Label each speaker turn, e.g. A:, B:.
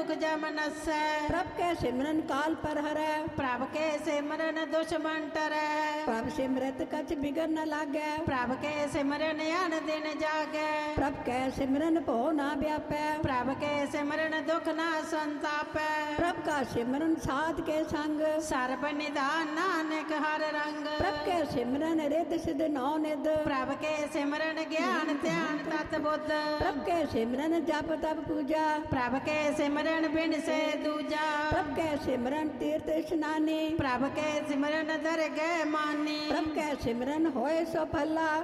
A: दुख जम नसै।
B: प्रभ के सिमरन काल पर हरै,
A: प्रभ के सिमरन दुश्मन टरै।
B: प्रभ सिमरत कछ बिगड़ न लागै,
A: प्रभ के सिमरन अन दिन जागै।
B: प्रभ के सिमरन भो ना व्यापै,
A: प्रभ के सिमरन दुख ना संतापै।
B: प्रभ का सिमरन साध के संग,
A: सर्ब निधान नानक हर रंग।
B: प्रभ के सिमरन रिद्ध सिद्ध नौ निध,
A: प्रभ के सिमरन ज्ञान ध्यान तत बुद्ध।
B: प्रभ के सिमरन जप तप पूजा,
A: प्रभ के सिमरन बिन से दूजा।
B: प्रभ के सिमरन तीर्थ स्नानी,
A: प्रभ के सिमरन दरगह मानी।
B: प्रभ के सिमरन होए सो फला,